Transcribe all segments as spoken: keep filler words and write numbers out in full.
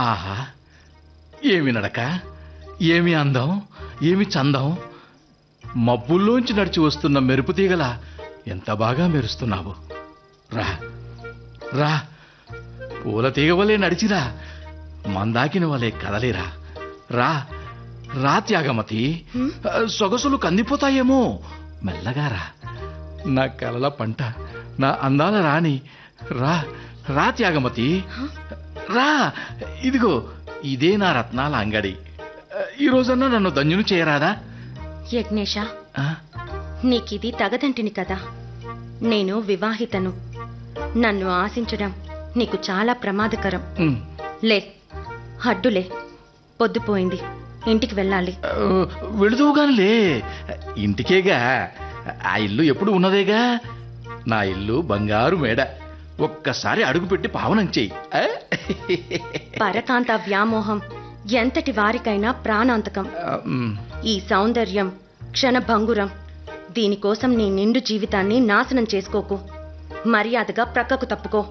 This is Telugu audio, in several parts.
ఆహా, ఏమి నడక, ఏమి అందం, ఏమి చందం. మబ్బుల్లోంచి నడిచి వస్తున్న మెరుపు తీగల ఎంత బాగా మెరుస్తున్నావు. రా రా, పూల తీగ వలె నడిచిరా, మందాకిన వలె కదలిరా. రా రా త్యాగమతి, సొగసులు కందిపోతాయేమో, మెల్లగా రా. నా కలల పంట, నా అందాల రాణి, రా రా త్యాగమతి, రా. ఇదిగో ఇదే నా రత్నాల అంగడి. ఈ రోజన్నా నన్ను ధన్యుని చేయరాదా? యజ్ఞేశ, నీకిది తగదంటిని కదా. నేను వివాహితను. నన్ను ఆశించడం నీకు చాలా ప్రమాదకరం. లే, హడ్డులే, పొద్దుపోయింది, ఇంటికి వెళ్ళాలి. వెళుదువుగానిలే, ఇంటికేగా. ఆ ఇల్లు ఎప్పుడు ఉన్నదేగా. నా ఇల్లు బంగారు మేడ. ఒక్కసారి అడుగుపెట్టి పావనం చెయ్యి. పరకాంత వ్యామోహం ఎంతటి వారికైనా ప్రాణాంతకం. ఈ సౌందర్యం క్షణభంగురం. దీనికోసం నీ నిండు జీవితాన్ని నాశనం చేసుకోకు. మర్యాదగా ప్రక్కకు తప్పుకో.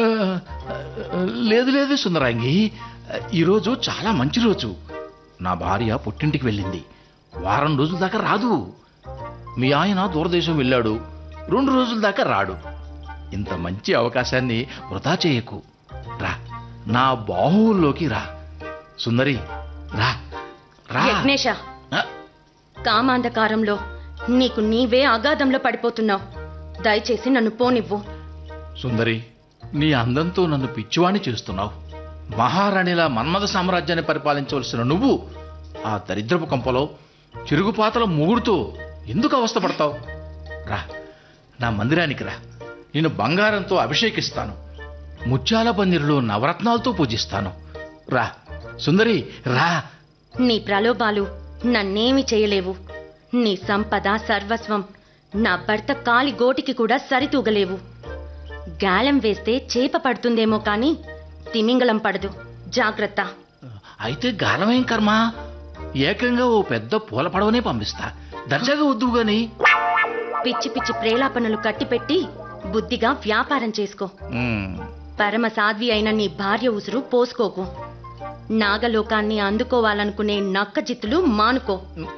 లేదు లేదు సుందరాంగి, ఈరోజు చాలా మంచి రోజు. నా భార్య పుట్టింటికి వెళ్ళింది. వారం రోజుల దాకా రాదు. మీ ఆయన దూరదేశం వెళ్ళాడు. రెండు రోజుల దాకా రాడు. ఇంత మంచి అవకాశాన్ని వృధా చేయకు. రా, నా బాహువుల్లోకి రా. సుందరి, రా రా. యజ్ఞేశ, కామాంధకారంలో నీకు నీవే అగాధంలో పడిపోతున్నావు. దయచేసి నన్ను పోనివ్వు. సుందరి, నీ అందంతో నన్ను పిచ్చివాణి చేస్తున్నావు. మహారాణిలా మన్మథ సామ్రాజ్యాన్ని పరిపాలించవలసిన నువ్వు ఆ దరిద్రపు కంపలో చిరుగుపాతల మూగుడుతో ఎందుకు అవస్థపడతావు? రా, నా మందిరానికి రా. నేను బంగారంతో అభిషేకిస్తాను. ముత్యాల పందిరిలో నవరత్నాలతో పూజిస్తాను. రా సుందరి, రా. నీ ప్రలోభాలు నన్నేమి చేయలేవు. నీ సంపద సర్వస్వం నా భర్త కాలి గోటికి కూడా సరితూగలేవు. గాలం వేస్తే చేప పడుతుందేమో కాని తిమింగలం పడదు. జాగ్రత్త. అయితే గాలమేం కర్మ, ఏకంగా ఓ పెద్ద పూల పడవనే పంపిస్తా. దర్జాగా వద్దు గాని. పిచ్చి పిచ్చి ప్రేలాపనలు కట్టిపెట్టి బుద్ధిగా వ్యాపారం చేసుకో. పరమ సాధ్వి అయిన నీ భార్య ఉసురు పోసుకోకు. నాగలోకాన్ని అందుకోవాలనుకునే నక్క జిత్తులు మానుకో.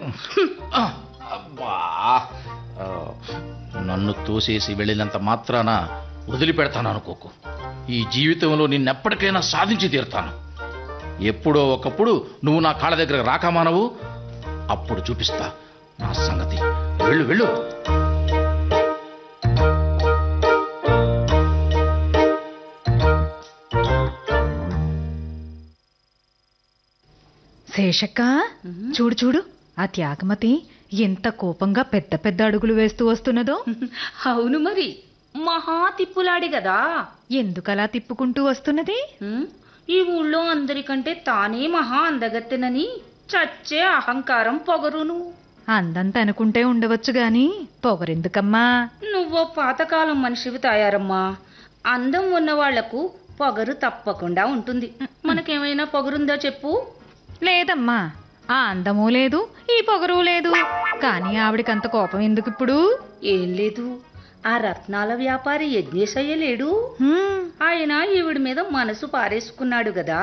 నన్ను తోసేసి వెళ్ళినంత మాత్రాన వదిలిపెడతాను అనుకోకు. ఈ జీవితంలో నిన్నెప్పటికైనా సాధించి తీరుతాను. ఎప్పుడో ఒకప్పుడు నువ్వు నా కాళ్ళ దగ్గర రాకమానవు. అప్పుడు చూపిస్తా నా సంగతి. వెళ్ళు వెళ్ళు. శేషక్క, చూడు చూడు, ఆ త్యాగమతి ఎంత కోపంగా పెద్ద పెద్ద అడుగులు వేస్తూ వస్తున్నదో. అవును మరి, మహా తిప్పులాడి గదా. ఎందుకలా తిప్పుకుంటూ వస్తున్నది? ఈ ఊళ్ళో అందరికంటే తానే మహా అందగత్తెనని చచ్చే అహంకారం పొగరును. అందంత అనుకుంటే ఉండవచ్చు గాని పొగరెందుకమ్మా? నువ్వో పాతకాలం మనిషివి తాయారమ్మా. అందం ఉన్న వాళ్లకు పొగరు తప్పకుండా ఉంటుంది. మనకేమైనా పొగరుందా చెప్పు? లేదమ్మా, ఆ అందమూ లేదు, ఈ పొగరు లేదు. కానీ ఆవిడికంత కోపం ఎందుకు ఇప్పుడు? ఏం లేదు, ఆ రత్నాల వ్యాపారి యజ్ఞేశయ్య లేడు, ఆయన ఈవిడ మీద మనసు పారేసుకున్నాడు గదా.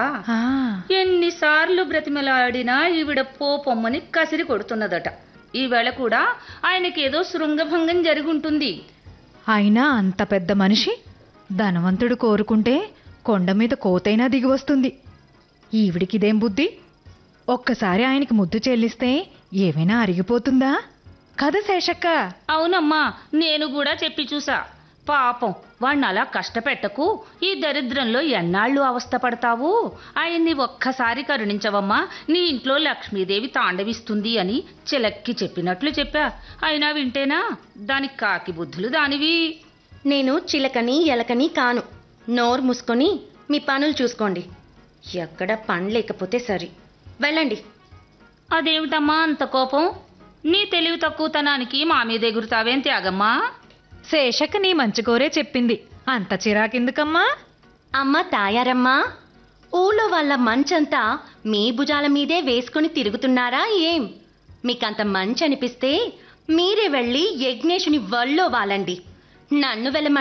ఎన్నిసార్లు బ్రతిమలాడినా ఈవిడ పోపొమ్మని కసిరి కొడుతున్నదట. ఈవేళ కూడా ఆయనకేదో శృంగభంగం జరుగుంటుంది. అయినా అంత పెద్ద మనిషి ధనవంతుడు కోరుకుంటే కొండ మీద కోతైనా దిగి వస్తుంది. ఈవిడికిదేం బుద్ధి? ఒక్కసారి ఆయనకి ముద్దు చెల్లిస్తే ఏమైనా అరిగిపోతుందా? కదా శేషక్క? అవునమ్మా, నేను కూడా చెప్పి చూసా. పాపం వాణ్ణి అలా కష్టపెట్టకు. ఈ దరిద్రంలో ఎన్నాళ్ళు అవస్థ పడతావు? ఆయన్ని ఒక్కసారి కరుణించవమ్మా, నీ ఇంట్లో లక్ష్మీదేవి తాండవిస్తుంది అని చిలక్కి చెప్పినట్లు చెప్పా. అయినా వింటేనా? దానికి కాకి బుద్ధులు దానివి. నేను చిలకని ఎలకని కాను. నోరు మూసుకొని మీ పనులు చూసుకోండి. ఎక్కడ పని లేకపోతే సరి. వెళ్ళండి. అదేమిటమ్మా అంత కోపం? నీ తెలివి తక్కువతనానికి మా మీద ఎగురుతావేం త్యాగమ్మా? శేషక్క నీ మంచి కోరే చెప్పింది, అంత చిరాకెందుకమ్మా? అమ్మ తాయారమ్మా, ఊళ్ళో వాళ్ళ మంచంతా మీ భుజాల మీదే వేసుకుని తిరుగుతున్నారా ఏం? మీకంత మంచి అనిపిస్తే మీరే వెళ్ళి యజ్ఞేశుని వల్లో వాలండి. నన్ను వెళ్ళ